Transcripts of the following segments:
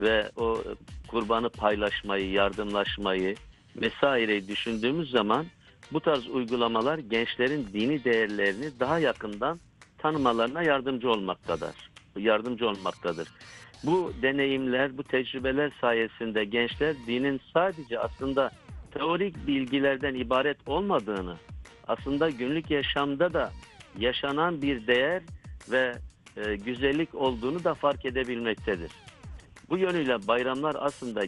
ve o kurbanı paylaşmayı, yardımlaşmayı vesaireyi düşündüğümüz zaman bu tarz uygulamalar gençlerin dini değerlerini daha yakından tanımalarına yardımcı olmaktadır. Bu deneyimler, bu tecrübeler sayesinde gençler dinin sadece aslında teorik bilgilerden ibaret olmadığını, aslında günlük yaşamda da yaşanan bir değer ve güzellik olduğunu da fark edebilmektedir. Bu yönüyle bayramlar aslında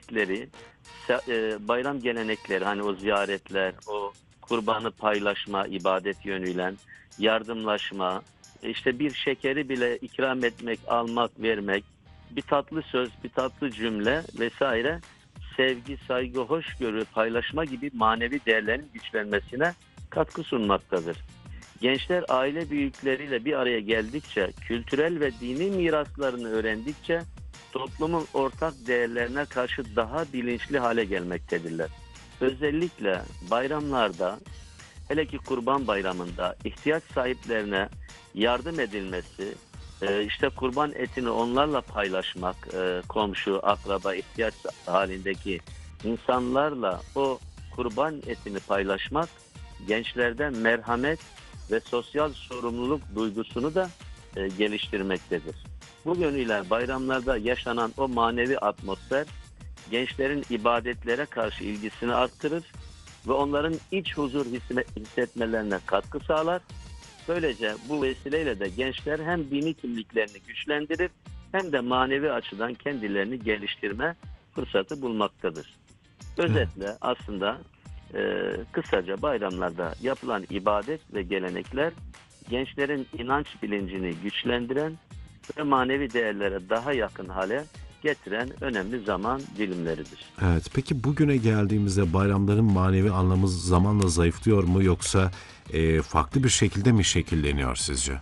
bayram gelenekleri, hani o ziyaretler, o kurbanı paylaşma, ibadet yönüyle yardımlaşma, işte bir şekeri bile ikram etmek, almak, vermek, bir tatlı söz, bir tatlı cümle vesaire, sevgi, saygı, hoşgörü, paylaşma gibi manevi değerlerin güçlenmesine katkı sunmaktadır. Gençler aile büyükleriyle bir araya geldikçe, kültürel ve dini miraslarını öğrendikçe toplumun ortak değerlerine karşı daha bilinçli hale gelmektedirler. Özellikle bayramlarda, hele ki Kurban Bayramı'nda ihtiyaç sahiplerine yardım edilmesi, işte kurban etini onlarla paylaşmak, komşu, akraba, ihtiyaç halindeki insanlarla o kurban etini paylaşmak, gençlerde merhamet ve sosyal sorumluluk duygusunu da geliştirmektedir. Bu yönüyle bayramlarda yaşanan o manevi atmosfer gençlerin ibadetlere karşı ilgisini arttırır ve onların iç huzur hissetmelerine katkı sağlar. Böylece bu vesileyle de gençler hem dini kimliklerini güçlendirir hem de manevi açıdan kendilerini geliştirme fırsatı bulmaktadır. Özetle aslında kısaca bayramlarda yapılan ibadet ve gelenekler gençlerin inanç bilincini güçlendiren ve manevi değerlere daha yakın hale getiren önemli zaman dilimleridir. Evet, peki bugüne geldiğimizde bayramların manevi anlamı zamanla zayıflıyor mu yoksa farklı bir şekilde mi şekilleniyor sizce?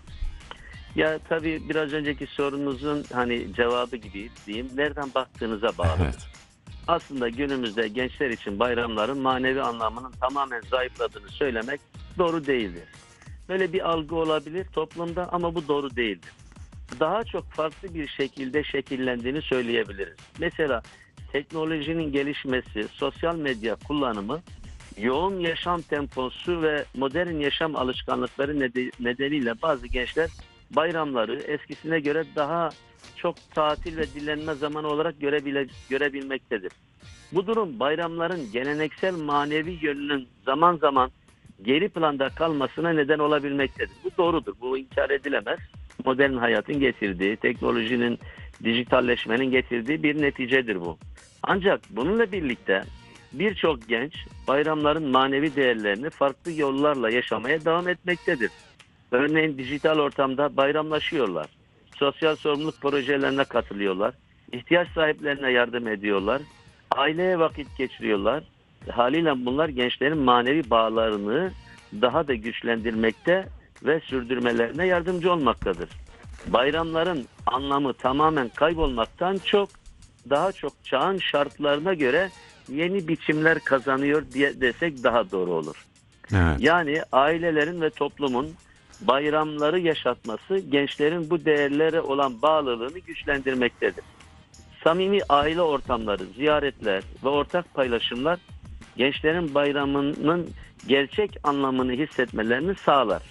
Ya tabii biraz önceki sorunuzun hani cevabı gibi diyeyim, nereden baktığınıza bağlı. Evet. Aslında günümüzde gençler için bayramların manevi anlamının tamamen zayıfladığını söylemek doğru değildir. Böyle bir algı olabilir toplumda ama bu doğru değildir. Daha çok farklı bir şekilde şekillendiğini söyleyebiliriz. Mesela teknolojinin gelişmesi, sosyal medya kullanımı, yoğun yaşam temposu ve modern yaşam alışkanlıkları nedeniyle bazı gençler bayramları eskisine göre daha çok tatil ve dinlenme zamanı olarak görebilmektedir. Bu durum bayramların geleneksel manevi yönünün zaman zaman geri planda kalmasına neden olabilmektedir. Bu doğrudur, bu inkar edilemez. Modern hayatın getirdiği, teknolojinin, dijitalleşmenin getirdiği bir neticedir bu. Ancak bununla birlikte birçok genç bayramların manevi değerlerini farklı yollarla yaşamaya devam etmektedir. Örneğin dijital ortamda bayramlaşıyorlar. Sosyal sorumluluk projelerine katılıyorlar. İhtiyaç sahiplerine yardım ediyorlar. Aileye vakit geçiriyorlar. Haliyle bunlar gençlerin manevi bağlarını daha da güçlendirmekte ve sürdürmelerine yardımcı olmaktadır. Bayramların anlamı tamamen kaybolmaktan daha çok çağın şartlarına göre yeni biçimler kazanıyor diye desek daha doğru olur. Evet. Yani ailelerin ve toplumun bayramları yaşatması gençlerin bu değerlere olan bağlılığını güçlendirmektedir. Samimi aile ortamları, ziyaretler ve ortak paylaşımlar gençlerin bayramının gerçek anlamını hissetmelerini sağlar.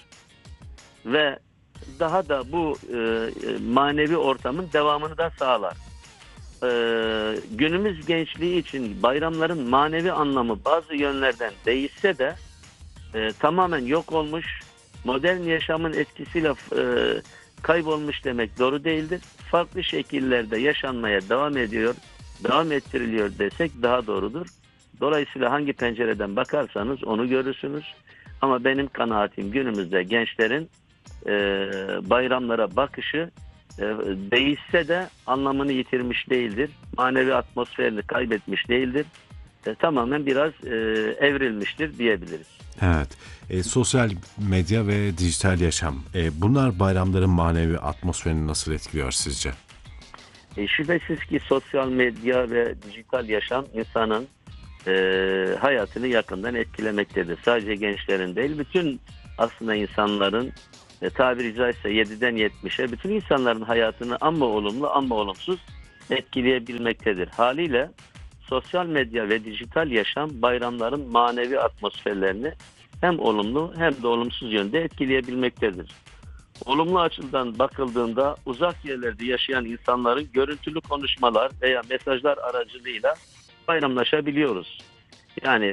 Ve daha da bu manevi ortamın devamını da sağlar. Günümüz gençliği için bayramların manevi anlamı bazı yönlerden değişse de tamamen yok olmuş, modern yaşamın etkisiyle kaybolmuş demek doğru değildir. Farklı şekillerde yaşanmaya devam ettiriliyor desek daha doğrudur. Dolayısıyla hangi pencereden bakarsanız onu görürsünüz. Ama benim kanaatim günümüzde gençlerin bayramlara bakışı değişse de anlamını yitirmiş değildir. Manevi atmosferini kaybetmiş değildir. Tamamen biraz evrilmiştir diyebiliriz. Evet. Sosyal medya ve dijital yaşam. Bunlar bayramların manevi atmosferini nasıl etkiliyor sizce? Şüphesiz ki sosyal medya ve dijital yaşam insanın hayatını yakından etkilemektedir. Sadece gençlerin değil, bütün aslında insanların tabiri caizse 7'den 70'e bütün insanların hayatını amma olumlu amma olumsuz etkileyebilmektedir. Haliyle sosyal medya ve dijital yaşam bayramların manevi atmosferlerini hem olumlu hem de olumsuz yönde etkileyebilmektedir. Olumlu açıdan bakıldığında uzak yerlerde yaşayan insanların görüntülü konuşmalar veya mesajlar aracılığıyla bayramlaşabiliyoruz. Yani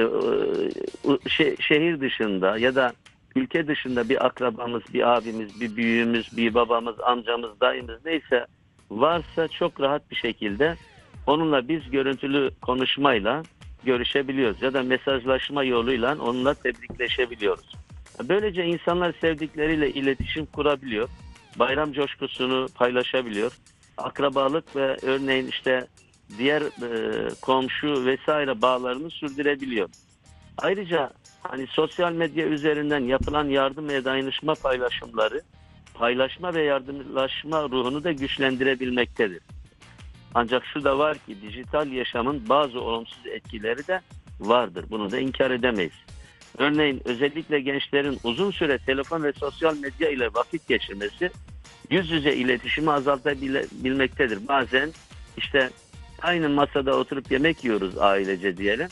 şehir dışında ya da ülke dışında bir akrabamız, bir abimiz, bir büyüğümüz, bir babamız, amcamız, dayımız neyse varsa çok rahat bir şekilde onunla biz görüntülü konuşmayla görüşebiliyoruz ya da mesajlaşma yoluyla onunla tebrikleşebiliyoruz. Böylece insanlar sevdikleriyle iletişim kurabiliyor, bayram coşkusunu paylaşabiliyor, akrabalık ve örneğin işte diğer komşu vesaire bağlarını sürdürebiliyor. Ayrıca hani sosyal medya üzerinden yapılan yardım ve dayanışma paylaşımları paylaşma ve yardımlaşma ruhunu da güçlendirebilmektedir. Ancak şu da var ki dijital yaşamın bazı olumsuz etkileri de vardır. Bunu da inkar edemeyiz. Örneğin özellikle gençlerin uzun süre telefon ve sosyal medya ile vakit geçirmesi yüz yüze iletişimi azaltabilmektedir. Bazen işte aynı masada oturup yemek yiyoruz ailece diyelim.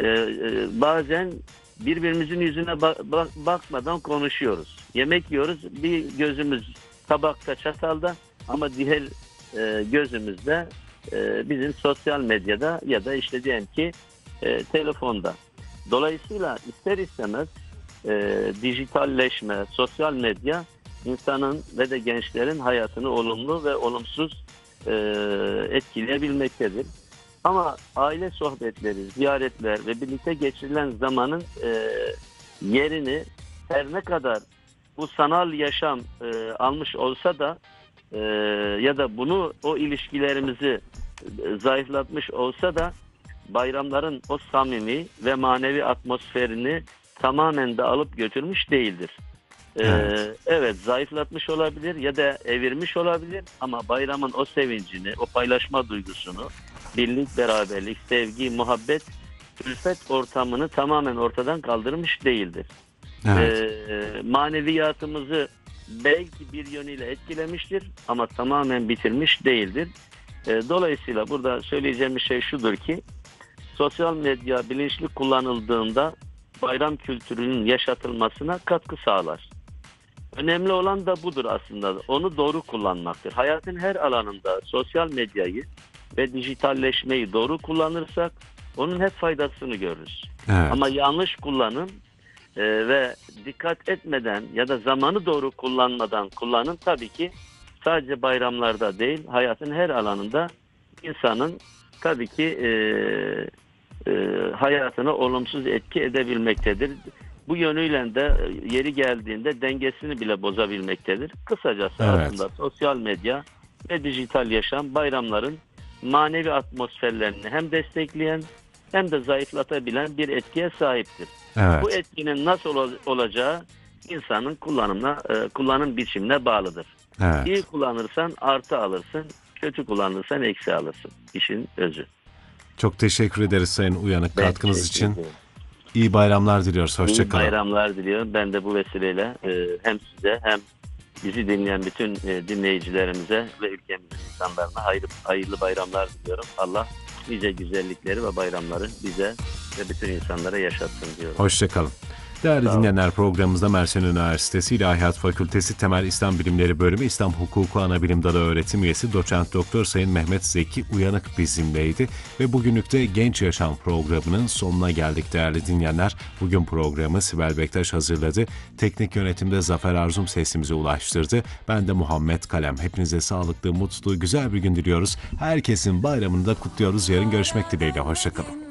Bazen birbirimizin yüzüne bakmadan konuşuyoruz. Yemek yiyoruz. Bir gözümüz tabakta, çatalda ama diğer gözümüzde bizim sosyal medyada ya da işte diyelim ki telefonda. Dolayısıyla ister istemez dijitalleşme, sosyal medya insanın ve de gençlerin hayatını olumlu ve olumsuz etkileyebilmektedir. Ama aile sohbetleri, ziyaretler ve birlikte geçirilen zamanın yerini her ne kadar bu sanal yaşam almış olsa da ya da o ilişkilerimizi zayıflatmış olsa da bayramların o samimi ve manevi atmosferini tamamen de alıp götürmüş değildir. Evet, zayıflatmış olabilir ya da evirmiş olabilir ama bayramın o sevincini, o paylaşma duygusunu, birlik, beraberlik, sevgi, muhabbet, ülfet ortamını tamamen ortadan kaldırmış değildir. Evet. Maneviyatımızı belki bir yönüyle etkilemiştir ama tamamen bitirmiş değildir. Dolayısıyla burada söyleyeceğim şey şudur ki sosyal medya bilinçli kullanıldığında bayram kültürünün yaşatılmasına katkı sağlar. Önemli olan da budur aslında. Onu doğru kullanmaktır. Hayatın her alanında sosyal medyayı ve dijitalleşmeyi doğru kullanırsak onun hep faydasını görürüz. Evet. Ama yanlış kullanım ve dikkat etmeden ya da zamanı doğru kullanmadan kullanım tabii ki sadece bayramlarda değil hayatın her alanında insanın tabii ki hayatına olumsuz etki edebilmektedir. Bu yönüyle de yeri geldiğinde dengesini bile bozabilmektedir. Kısacası aslında sosyal medya ve dijital yaşam bayramların manevi atmosferlerini hem destekleyen hem de zayıflatabilen bir etkiye sahiptir. Evet. Bu etkinin nasıl olacağı insanın kullanım biçimine bağlıdır. Evet. İyi kullanırsan artı alırsın, kötü kullanırsan eksi alırsın. İşin özü. Çok teşekkür ederiz Sayın Uyanık katkınız için. Ederim. İyi bayramlar diliyoruz. Hoşça İyi kalın. bayramlar diliyorum. Ben de bu vesileyle hem size hem bizi dinleyen bütün dinleyicilerimize ve ülkemizin insanlarına hayırlı bayramlar diliyorum. Allah nice güzellikleri ve bayramları bize ve bütün insanlara yaşatsın diyorum. Hoşça kalın. Değerli dinleyenler, programımızda Mersin Üniversitesi İlahiyat Fakültesi Temel İslam Bilimleri Bölümü İslam Hukuku Anabilim Dalı Öğretim Üyesi Doçent Doktor Sayın Mehmet Zeki Uyanık bizimleydi ve bugünlük de Genç Yaşam programının sonuna geldik değerli dinleyenler. Bugün programı Sibel Bektaş hazırladı. Teknik yönetimde Zafer Arzum sesimize ulaştırdı. Ben de Muhammed Kalem. Hepinize sağlıklı, mutlu, güzel bir gün diliyoruz. Herkesin bayramını da kutluyoruz. Yarın görüşmek dileğiyle. Hoşça kalın.